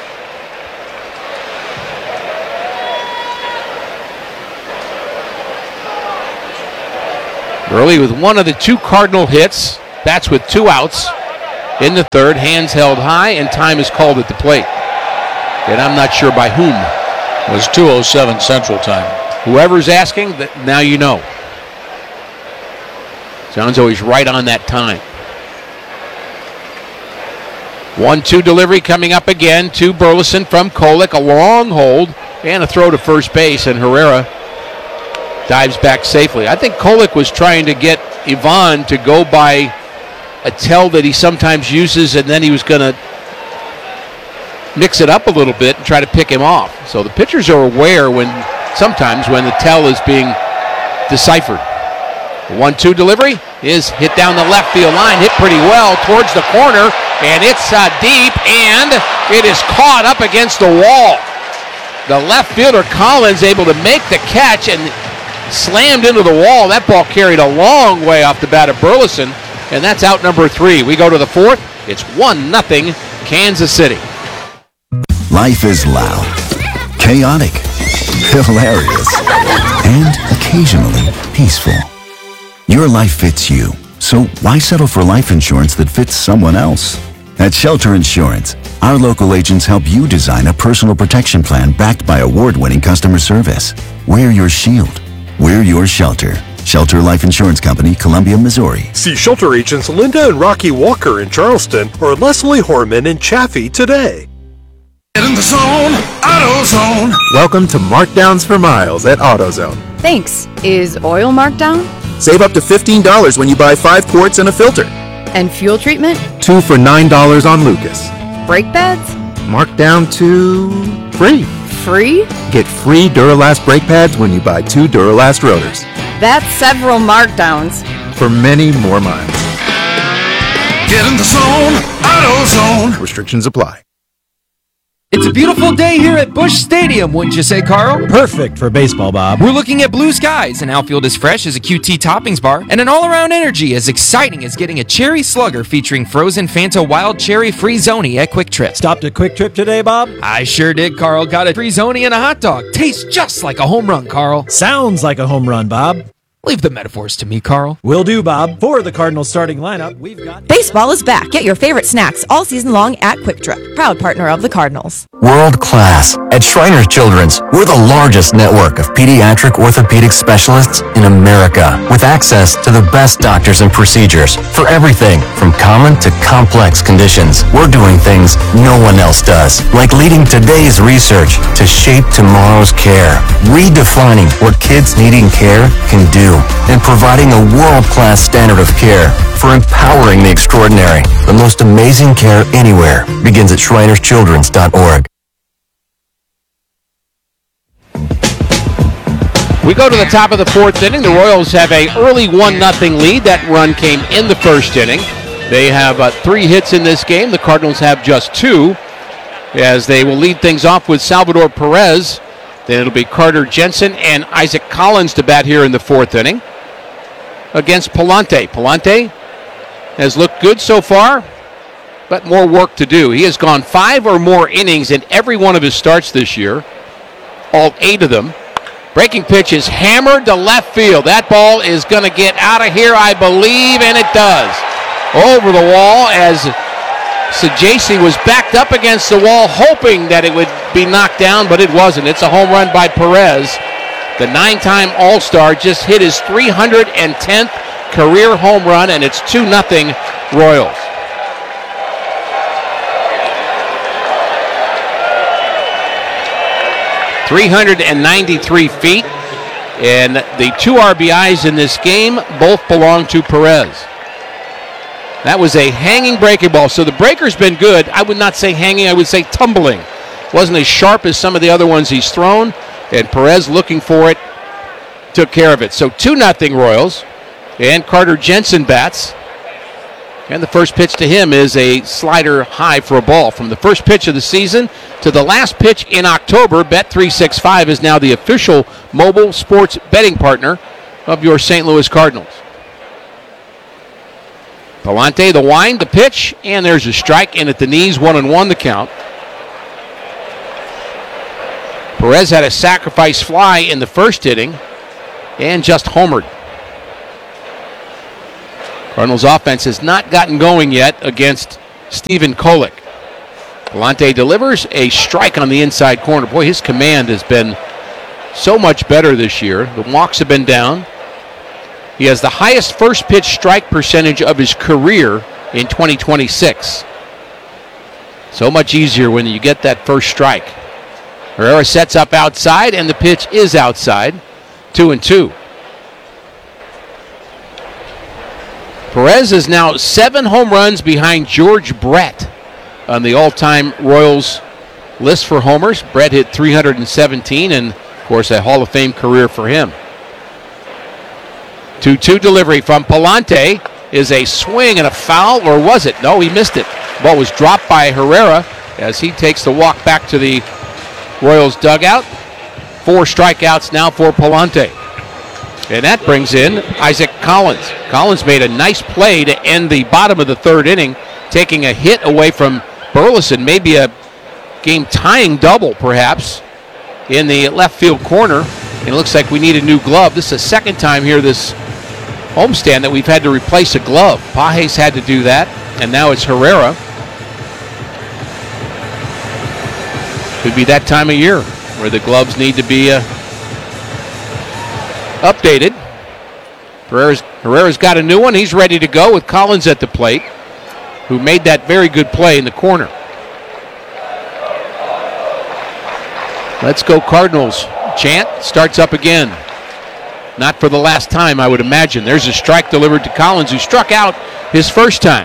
Burley with one of the 2 Cardinal hits. That's with 2 outs in the third. Hands held high, and time is called at the plate. And I'm not sure by whom. It was 2:07 Central Time. Whoever's asking, now you know. John's always right on that time. 1-2 delivery coming up again to Burleson from Kolick. A long hold and a throw to first base, and Herrera dives back safely. I think Kolick was trying to get Ivan to go by a tell that he sometimes uses, and then he was going to mix it up a little bit and try to pick him off. So the pitchers are aware sometimes when the tell is being deciphered. The 1-2 delivery is hit down the left field line, hit pretty well towards the corner, and it's deep, and it is caught up against the wall. The left fielder Collins able to make the catch and slammed into the wall. That ball carried a long way off the bat of Burleson, and that's out number 3. We go to the 4th. It's 1-0 Kansas City. Life is loud, chaotic, hilarious, and occasionally peaceful. Your life fits you, so why settle for life insurance that fits someone else? At Shelter Insurance, our local agents help you design a personal protection plan backed by award-winning customer service. We're your shield. We're your shelter. Shelter Life Insurance Company, Columbia, Missouri. See Shelter agents Linda and Rocky Walker in Charleston or Leslie Horman in Chaffee today. Get in the zone, AutoZone. Welcome to Markdowns for Miles at AutoZone. Thanks. Is oil marked down? Save up to $15 when you buy 5 quarts and a filter. And fuel treatment? 2 for $9 on Lucas. Brake pads? Marked down to free. Free? Get free Duralast brake pads when you buy 2 Duralast rotors. That's several markdowns. For many more miles. Get in the zone, AutoZone. Restrictions apply. It's a beautiful day here at Busch Stadium, wouldn't you say, Carl? Perfect for baseball, Bob. We're looking at blue skies, an outfield as fresh as a QT toppings bar, and an all-around energy as exciting as getting a cherry slugger featuring frozen Fanta Wild Cherry Free-Zoni at Quick Trip. Stopped at Quick Trip today, Bob? I sure did, Carl. Got a Free-Zoni and a hot dog. Tastes just like a home run, Carl. Sounds like a home run, Bob. Leave the metaphors to me, Carl. Will do, Bob. For the Cardinals starting lineup, we've got... Baseball is back. Get your favorite snacks all season long at Quick Trip, proud partner of the Cardinals. World class. At Shriners Children's, we're the largest network of pediatric orthopedic specialists in America, with access to the best doctors and procedures for everything from common to complex conditions. We're doing things no one else does, like leading today's research to shape tomorrow's care, redefining what kids needing care can do, and providing a world-class standard of care for empowering the extraordinary. The most amazing care anywhere begins at ShrinersChildren's.org. We go to the top of the 4th inning. The Royals have an early 1-0 lead. That run came in the first inning. They have 3 hits in this game. The Cardinals have just 2, as they will lead things off with Salvador Perez. Then it'll be Carter Jensen and Isaac Collins to bat here in the 4th inning against Palante. Palante has looked good so far, but more work to do. He has gone 5 or more innings in every one of his starts this year, all 8 of them. Breaking pitch is hammered to left field. That ball is going to get out of here, I believe, and it does. Over the wall as Sajasi was backed up against the wall, hoping that it would be knocked down, but it wasn't. It's a home run by Perez. The 9-time All-Star just hit his 310th career home run, and it's 2-0 Royals. .393 feet, and the 2 RBIs in this game both belong to Perez. That was a hanging breaking ball. So the breaker's been good. I would not say hanging, I would say tumbling. Wasn't as sharp as some of the other ones he's thrown, and Perez looking for it, took care of it. So 2-0 Royals, and Carter Jensen bats. And the first pitch to him is a slider high for a ball. From the first pitch of the season to the last pitch in October, Bet365 is now the official mobile sports betting partner of your St. Louis Cardinals. Palante, the wind, the pitch, and there's a strike in at the knees, 1-1 the count. Perez had a sacrifice fly in the first inning and just homered. Cardinals offense has not gotten going yet against Stephen Kolek. Palante delivers a strike on the inside corner. Boy, his command has been so much better this year. The walks have been down. He has the highest first pitch strike percentage of his career in 2026. So much easier when you get that first strike. Herrera sets up outside, and the pitch is outside. 2-2. Perez is now 7 home runs behind George Brett on the all-time Royals list for homers. Brett hit 317, and, of course, a Hall of Fame career for him. 2-2 delivery from Palante is a swing and a foul, or was it? No, he missed it. The ball was dropped by Herrera as he takes the walk back to the Royals dugout. 4 strikeouts now for Palante. And that brings in Isaac Collins. Collins made a nice play to end the bottom of the third inning, taking a hit away from Burleson, maybe a game-tying double, perhaps, in the left field corner. And it looks like we need a new glove. This is the second time here this homestand that we've had to replace a glove. Pages had to do that, and now it's Herrera. Could be that time of year where the gloves need to be updated. Herrera's got a new one. He's ready to go with Collins at the plate, who made that very good play in the corner. Let's go Cardinals. Chant starts up again. Not for the last time, I would imagine. There's a strike delivered to Collins, who struck out his first time.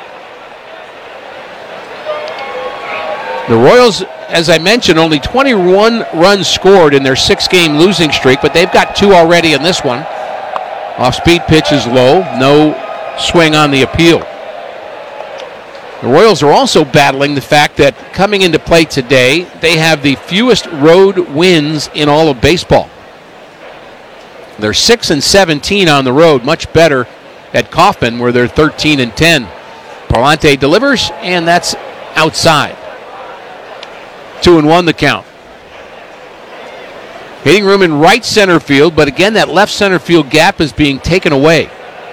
The Royals, as I mentioned, only 21 runs scored in their 6-game losing streak, but they've got 2 already in this one. Off-speed pitch is low, no swing on the appeal. The Royals are also battling the fact that coming into play today, they have the fewest road wins in all of baseball. They're 6-17 on the road, much better at Kauffman, where they're 13-10. Palante delivers, and that's outside. 2-1 the count. Hitting room in right center field, but again, that left center field gap is being taken away.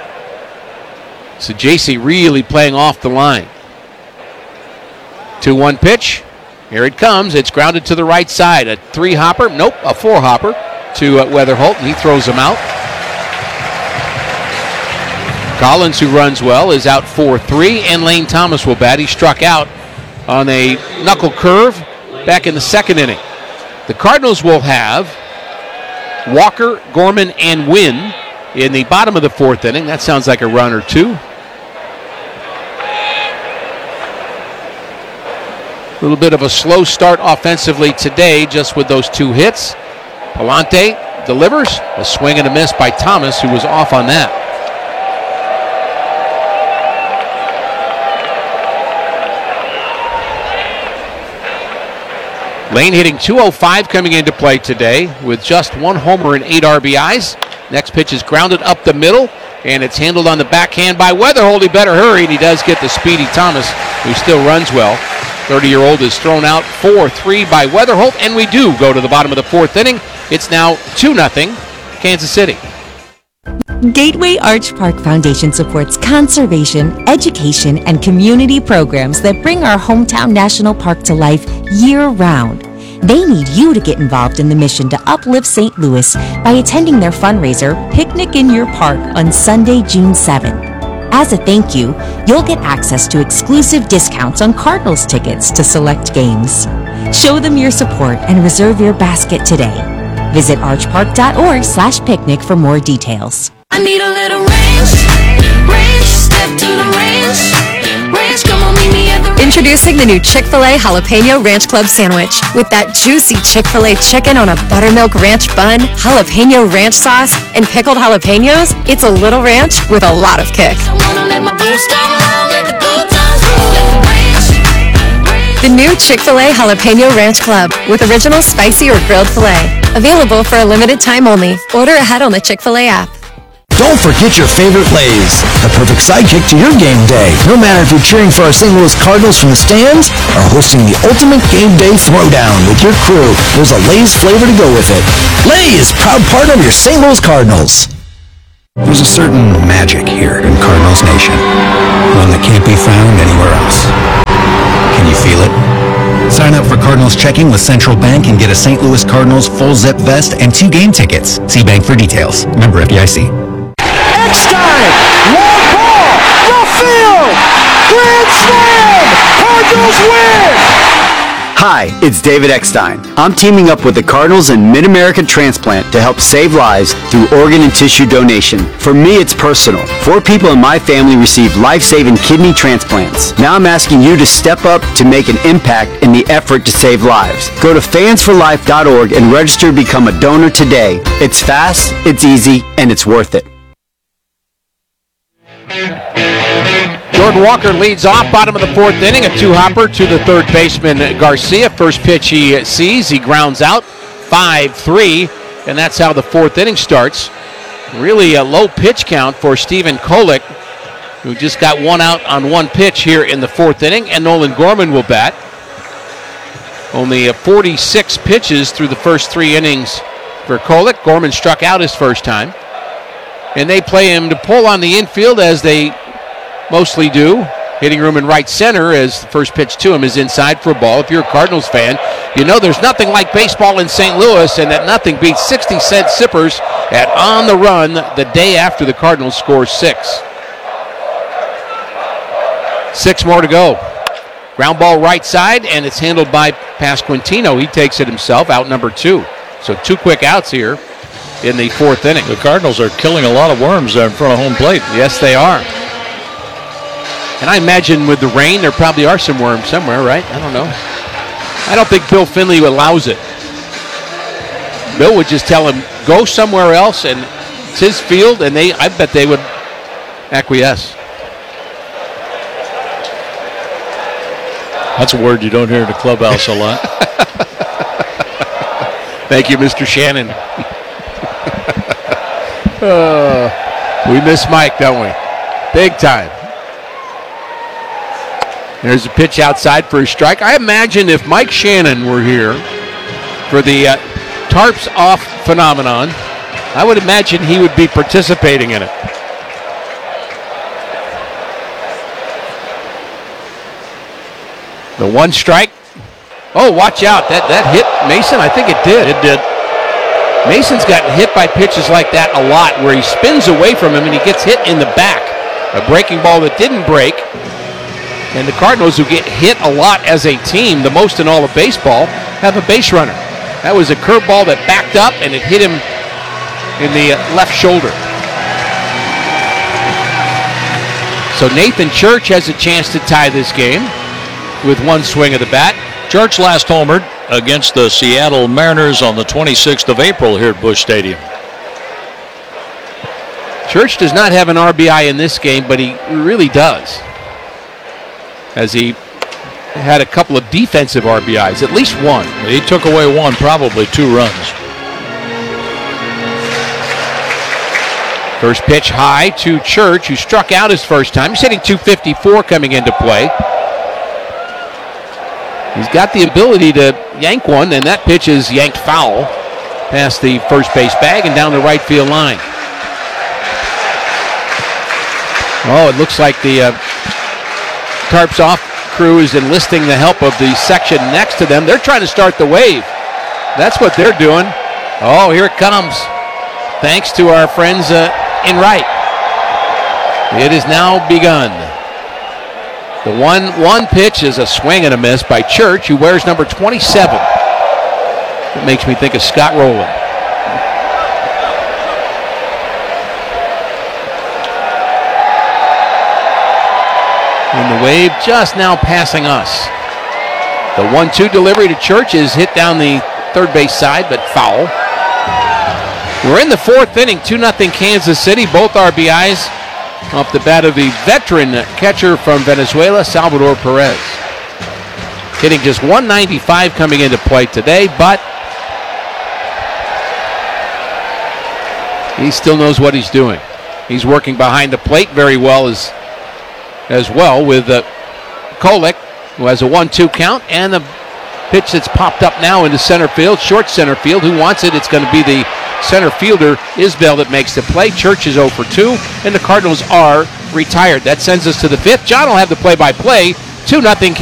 So JC really playing off the line. 2-1 pitch. Here it comes. It's grounded to the right side. A 3-hopper. Nope, a 4-hopper to Weatherholt, and he throws him out. Collins, who runs well, is out 4-3, and Lane Thomas will bat. He struck out on a knuckle curve back in the second inning. The Cardinals will have Walker, Gorman, and Wynn in the bottom of the 4th inning. That sounds like a run or 2. A little bit of a slow start offensively today, just with those 2 hits. Palante delivers. A swing and a miss by Thomas, who was off on that. Lane hitting .205 coming into play today with just 1 homer and 8 RBIs. Next pitch is grounded up the middle, and it's handled on the backhand by Weatherholt. He better hurry, and he does get the speedy Thomas, who still runs well. 30-year-old is thrown out 4-3 by Weatherholt, and we do go to the bottom of the 4th inning. It's now 2-0 Kansas City. Gateway Arch Park Foundation supports conservation, education, and community programs that bring our hometown national park to life year-round. They need you to get involved in the mission to uplift St. Louis by attending their fundraiser, Picnic in Your Park, on Sunday, June 7th. As a thank you, you'll get access to exclusive discounts on Cardinals tickets to select games. Show them your support and reserve your basket today. Visit archpark.org/picnic for more details. I need a little ranch, step to the ranch, come on, meet me at the ranch. Introducing the new Chick-fil-A Jalapeno Ranch Club Sandwich. With that juicy Chick-fil-A chicken on a buttermilk ranch bun, jalapeno ranch sauce, and pickled jalapenos, it's a little ranch with a lot of kick. I wanna let my boots down low. The new Chick-fil-A Jalapeno Ranch Club with original spicy or grilled filet. Available for a limited time only. Order ahead on the Chick-fil-A app. Don't forget your favorite Lay's, the perfect sidekick to your game day. No matter if you're cheering for our St. Louis Cardinals from the stands or hosting the ultimate game day throwdown with your crew, there's a Lay's flavor to go with it. Lay's, proud partner of your St. Louis Cardinals. There's a certain magic here in Cardinals Nation, one that can't be found anywhere else. Can you feel it? Sign up for Cardinals checking with Central Bank and get a St. Louis Cardinals full zip vest and 2 game tickets. See bank for details. Member FDIC. Eckstein! Long ball! Left field! Grand slam! Cardinals win! Hi, it's David Eckstein. I'm teaming up with the Cardinals and Mid-American Transplant to help save lives through organ and tissue donation. For me, it's personal. 4 people in my family received life-saving kidney transplants. Now I'm asking you to step up to make an impact in the effort to save lives. Go to fansforlife.org and register to become a donor today. It's fast, it's easy, and it's worth it. Jordan Walker leads off, bottom of the 4th inning, a 2-hopper to the third baseman Garcia. First pitch he sees, he grounds out, 5-3, and that's how the 4th inning starts. Really a low pitch count for Stephen Kolek, who just got 1 out on 1 pitch here in the 4th inning, and Nolan Gorman will bat. Only 46 pitches through the first 3 innings for Kolek. Gorman struck out his first time. And they play him to pull on the infield, as they mostly do. Hitting room in right center, as the first pitch to him is inside for a ball. If you're a Cardinals fan, you know there's nothing like baseball in St. Louis, and that nothing beats 60-cent sippers at On the Run the day after the Cardinals score 6. 6 more to go. Ground ball right side, and it's handled by Pasquantino. He takes it himself, out number 2. So 2 quick outs here in the 4th inning. The Cardinals are killing a lot of worms there in front of home plate. Yes, they are. And I imagine with the rain, there probably are some worms somewhere, right? I don't know. I don't think Bill Finley allows it. Bill would just tell him, go somewhere else, and it's his field, and I bet they would acquiesce. That's a word you don't hear in the clubhouse a lot. Thank you, Mr. Shannon. We miss Mike, don't we? Big time. There's a pitch outside for a strike. I imagine if Mike Shannon were here for the tarps off phenomenon, I would imagine he would be participating in it. The 1 strike. Oh, watch out. That hit Mason? I think it did. It did. Mason's gotten hit by pitches like that a lot, where he spins away from him and he gets hit in the back. A breaking ball that didn't break. And the Cardinals, who get hit a lot as a team, the most in all of baseball, have a base runner. That was a curveball that backed up and it hit him in the left shoulder. So Nathan Church has a chance to tie this game with 1 swing of the bat. Church last homered against the Seattle Mariners on the 26th of April here at Busch Stadium. Church does not have an RBI in this game, but he really does, as he had a couple of defensive RBIs, at least 1. He took away 1, probably 2 runs. First pitch high to Church, who struck out his first time. He's hitting .254 coming into play. He's got the ability to yank one, and that pitch is yanked foul past the first base bag and down the right field line. Oh, it looks like the tarps off crew is enlisting the help of the section next to them. They're trying to start the wave. That's what they're doing. Oh, here it comes. Thanks to our friends in right. It has now begun. The 1-1 pitch is a swing and a miss by Church, who wears number 27. It makes me think of Scott Rowland. And the wave just now passing us. The 1-2 delivery to Church is hit down the third base side, but foul. We're in the 4th inning, 2-0 Kansas City. Both RBIs off the bat of the veteran catcher from Venezuela, Salvador Perez. hitting just 195 coming into play today, but he still knows what he's doing. He's working behind the plate very well as well with Kolek, who has a 1-2 count, and the pitch that's popped up now into center field, short center field. Who wants it? It's going to be the center fielder, Isbell, that makes the play. Church is 0 for 2, and the Cardinals are retired. That sends us to the 5th. John will have the play-by-play. 2-0